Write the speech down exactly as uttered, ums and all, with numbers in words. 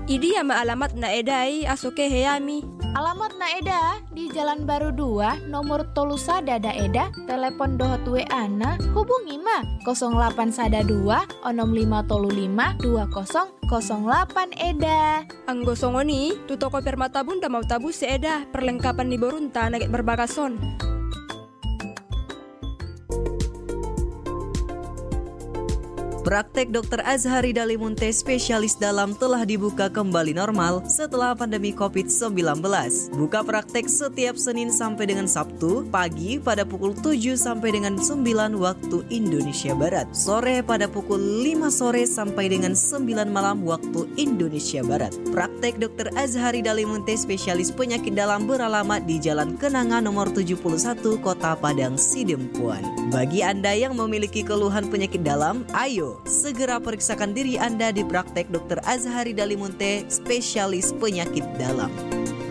Idi ama alamat na edai asoke heyami. Alamat na eda di Jalan Baru dua, nomor tolu sada daeda, telepon dohot W A na hubungi ma nol delapan sada dua onom lima tolu lima dua nol nol delapan eda. Anggo songoni, tu toko permata bunda mau tabu seeda perlengkapan di borunta naget berbagason. Praktek Dokter Azhari Dalimunte spesialis dalam telah dibuka kembali normal setelah pandemi covid sembilan belas. Buka praktek setiap Senin sampai dengan Sabtu, pagi pada pukul tujuh sampai dengan sembilan waktu Indonesia Barat, sore pada pukul lima sore sampai dengan sembilan malam waktu Indonesia Barat. Praktek Dokter Azhari Dalimunte spesialis penyakit dalam beralamat di Jalan Kenanga nomor tujuh puluh satu, Kota Padang Sidempuan. Bagi Anda yang memiliki keluhan penyakit dalam, ayo segera periksakan diri Anda di praktek Dokter Azhari Dalimunte spesialis penyakit dalam.